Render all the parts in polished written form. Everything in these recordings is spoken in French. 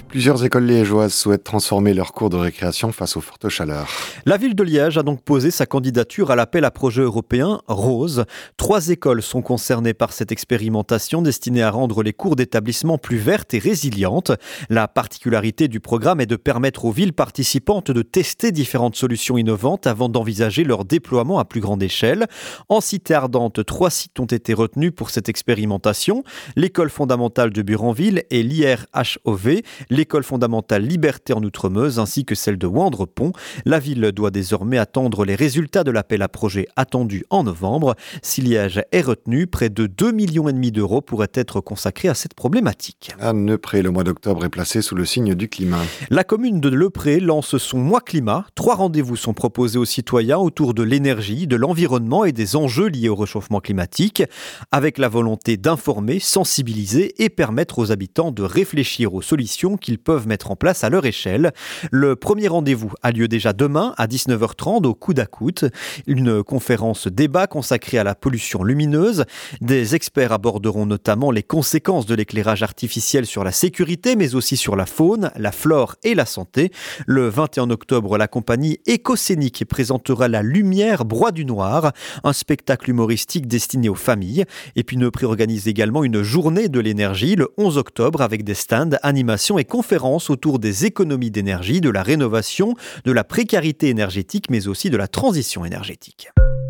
Plusieurs écoles liégeoises souhaitent transformer leurs cours de récréation face aux fortes chaleurs. La ville de Liège a donc posé sa candidature à l'appel à projet européen ROSE. 3 écoles sont concernées par cette expérimentation destinée à rendre les cours d'établissement plus vertes et résilientes. La particularité du programme est de permettre aux villes participantes de tester différentes solutions innovantes avant d'envisager leur déploiement à plus grande échelle. En Cité Ardente, 3 sites ont été retenus pour cette expérimentation. L'école fondamentale de Buranville et l'IRHOV, l'école fondamentale Liberté en Outremeuse ainsi que celle de Wandrepont. La ville doit désormais attendre les résultats de l'appel à projet attendu en novembre. Si Liège est retenu, près de 2,5 millions d'euros pourraient être consacrés à cette problématique. À Neupré, le mois d'octobre est placé sous le signe du climat. La commune de Neupré lance son mois climat. 3 rendez-vous sont proposés aux citoyens autour de l'énergie, de l'environnement et des enjeux liés au réchauffement climatique, avec la volonté d'informer, sensibiliser et permettre aux habitants de réfléchir aux solutions qu'ils peuvent mettre en place à leur échelle. Le premier rendez-vous a lieu déjà demain à 19h30 au coude à coude. Une conférence débat consacrée à la pollution lumineuse. Des experts aborderont notamment les conséquences de l'éclairage artificiel sur la sécurité, mais aussi sur la faune, la flore et la santé. Le 21 octobre, la compagnie Écoscénique présentera La Lumière Broie du Noir, un spectacle humoristique destiné aux familles. Et puis Neupré organise également une journée de l'énergie le 11 octobre avec des stands, animations et conférences autour des économies d'énergie, de la rénovation, de la précarité énergétique, mais aussi de la transition énergétique.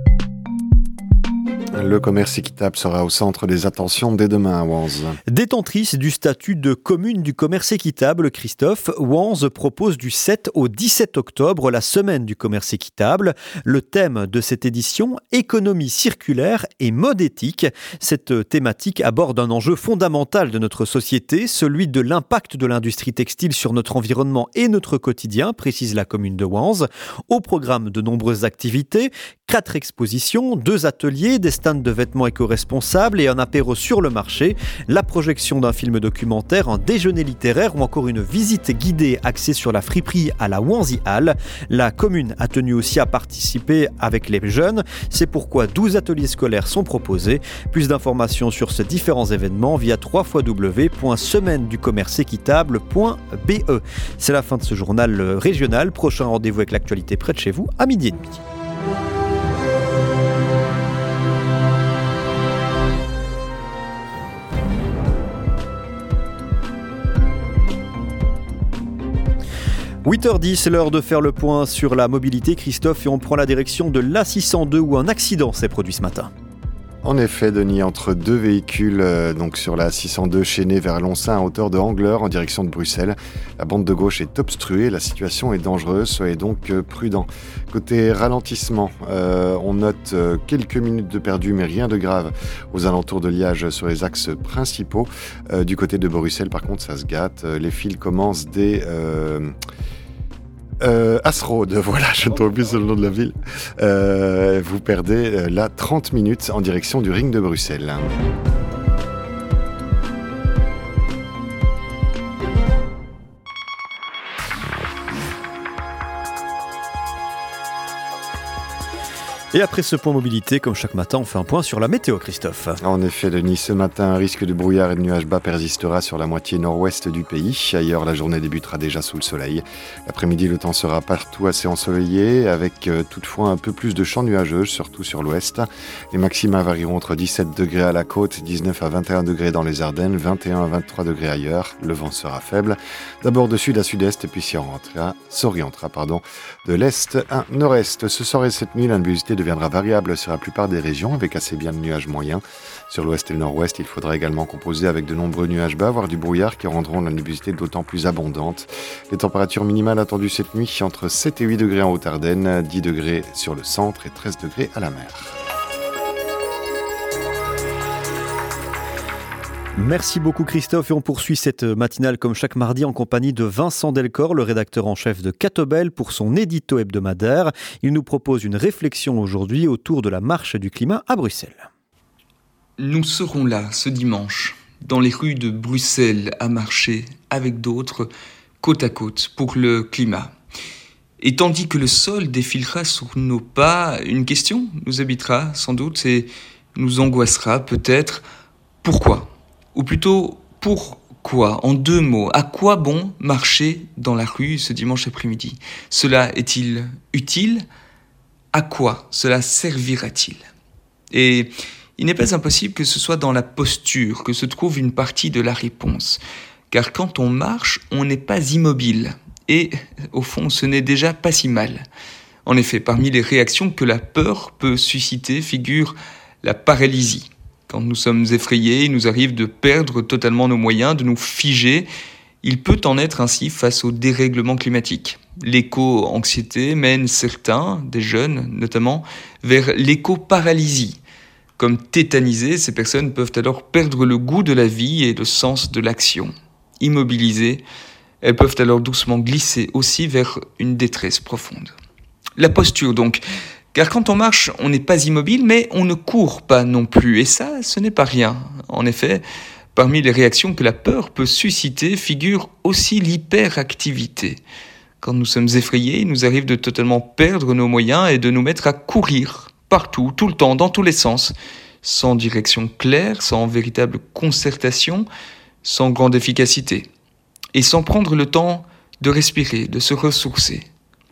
Le commerce équitable sera au centre des attentions dès demain à Wanze. Détentrice du statut de commune du commerce équitable, Christophe, Wanze propose du 7 au 17 octobre la semaine du commerce équitable. Le thème de cette édition, économie circulaire et mode éthique. Cette thématique aborde un enjeu fondamental de notre société, celui de l'impact de l'industrie textile sur notre environnement et notre quotidien, précise la commune de Wanze. Au programme de nombreuses activités, 4 expositions, 2 ateliers, des stands de vêtements éco-responsables et un apéro sur le marché, la projection d'un film documentaire, un déjeuner littéraire ou encore une visite guidée axée sur la friperie à la Wanzy Hall. La commune a tenu aussi à participer avec les jeunes. C'est pourquoi 12 ateliers scolaires sont proposés. Plus d'informations sur ces différents événements via www.semaineducommerceéquitable.be. C'est la fin de ce journal régional. Prochain rendez-vous avec l'actualité près de chez vous à 12h30. « 8h10, c'est l'heure de faire le point sur la mobilité, Christophe, et on prend la direction de l'A602 où un accident s'est produit ce matin. En effet, Denis, entre 2 véhicules donc sur la 602 chaînée vers Lonsin à hauteur de Angleur en direction de Bruxelles. La bande de gauche est obstruée, la situation est dangereuse, soyez donc prudents. Côté ralentissement, on note quelques minutes de perdu, mais rien de grave aux alentours de Liège sur les axes principaux. Du côté de Bruxelles, par contre, ça se gâte. Les fils commencent dès... Asrode, voilà, je ne trouve plus le nom de la ville. Vous perdez là 30 minutes en direction du ring de Bruxelles. Et après ce point mobilité, comme chaque matin, on fait un point sur la météo, Christophe. En effet, Denis, ce matin, un risque de brouillard et de nuages bas persistera sur la moitié nord-ouest du pays. Ailleurs, la journée débutera déjà sous le soleil. L'après-midi, le temps sera partout assez ensoleillé, avec toutefois un peu plus de champs nuageux, surtout sur l'ouest. Les maxima varieront entre 17 degrés à la côte, 19 à 21 degrés dans les Ardennes, 21 à 23 degrés ailleurs. Le vent sera faible, d'abord de sud à sud-est, puis s'orientera de l'est à nord-est. Ce soir et cette nuit, la nubilité deviendra variable sur la plupart des régions avec assez bien de nuages moyens. Sur l'ouest et le nord-ouest, il faudra également composer avec de nombreux nuages bas, voire du brouillard qui rendront la nubilité d'autant plus abondante. Les températures minimales attendues cette nuit entre 7 et 8 degrés en Haute-Ardenne, 10 degrés sur le centre et 13 degrés à la mer. Merci beaucoup Christophe et on poursuit cette matinale comme chaque mardi en compagnie de Vincent Delcor, le rédacteur en chef de Catobel pour son édito hebdomadaire. Il nous propose une réflexion aujourd'hui autour de la marche du climat à Bruxelles. Nous serons là ce dimanche dans les rues de Bruxelles à marcher avec d'autres côte à côte pour le climat. Et tandis que le sol défilera sur nos pas, une question nous habitera sans doute et nous angoissera peut-être. Pourquoi ? Ou plutôt, pourquoi quoi, en 2 mots, à quoi bon marcher dans la rue ce dimanche après-midi? Cela est-il utile? À quoi cela servira-t-il? Et il n'est pas impossible que ce soit dans la posture que se trouve une partie de la réponse. Car quand on marche, on n'est pas immobile. Et au fond, ce n'est déjà pas si mal. En effet, parmi les réactions que la peur peut susciter figure la paralysie. Quand nous sommes effrayés, il nous arrive de perdre totalement nos moyens, de nous figer. Il peut en être ainsi face au dérèglement climatique. L'éco-anxiété mène certains, des jeunes notamment, vers l'éco-paralysie. Comme tétanisées, ces personnes peuvent alors perdre le goût de la vie et le sens de l'action. Immobilisées, elles peuvent alors doucement glisser aussi vers une détresse profonde. La posture donc, car quand on marche, on n'est pas immobile, mais on ne court pas non plus, et ça, ce n'est pas rien. En effet, parmi les réactions que la peur peut susciter figure aussi l'hyperactivité. Quand nous sommes effrayés, il nous arrive de totalement perdre nos moyens et de nous mettre à courir, partout, tout le temps, dans tous les sens, sans direction claire, sans véritable concertation, sans grande efficacité, et sans prendre le temps de respirer, de se ressourcer.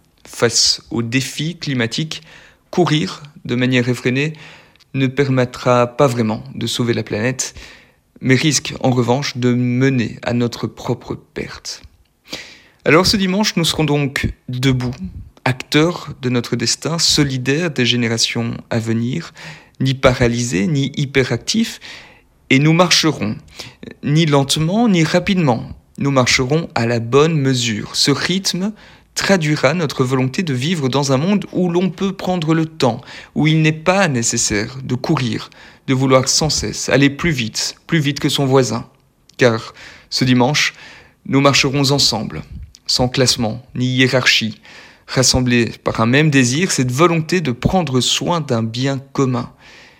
Face aux défis climatiques, courir de manière effrénée ne permettra pas vraiment de sauver la planète, mais risque en revanche de mener à notre propre perte. Alors ce dimanche, nous serons donc debout, acteurs de notre destin, solidaires des générations à venir, ni paralysés, ni hyperactifs, et nous marcherons, ni lentement, ni rapidement. Nous marcherons à la bonne mesure. Ce rythme traduira notre volonté de vivre dans un monde où l'on peut prendre le temps, où il n'est pas nécessaire de courir, de vouloir sans cesse aller plus vite que son voisin. Car ce dimanche, nous marcherons ensemble, sans classement ni hiérarchie, rassemblés par un même désir, cette volonté de prendre soin d'un bien commun.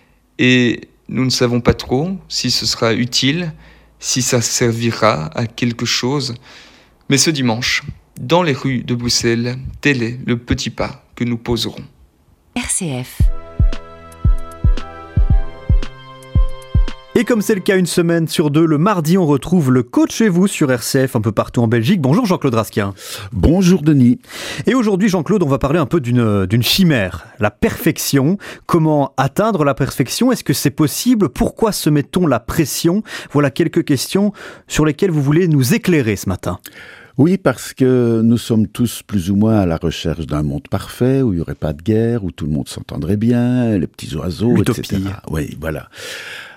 Et nous ne savons pas trop si ce sera utile, si ça servira à quelque chose. Mais ce dimanche, dans les rues de Bruxelles, tel est le petit pas que nous poserons. RCF. Et comme c'est le cas une semaine sur 2, le mardi, on retrouve le coach chez vous sur RCF un peu partout en Belgique. Bonjour Jean-Claude Rasquin. Bonjour Denis. Et aujourd'hui Jean-Claude, on va parler un peu d'une chimère, la perfection. Comment atteindre la perfection? Est-ce que c'est possible? Pourquoi se met-on la pression? Voilà quelques questions sur lesquelles vous voulez nous éclairer ce matin. Oui, parce que nous sommes tous plus ou moins à la recherche d'un monde parfait, où il n'y aurait pas de guerre, où tout le monde s'entendrait bien, les petits oiseaux, L'utopie. etc. Oui, voilà.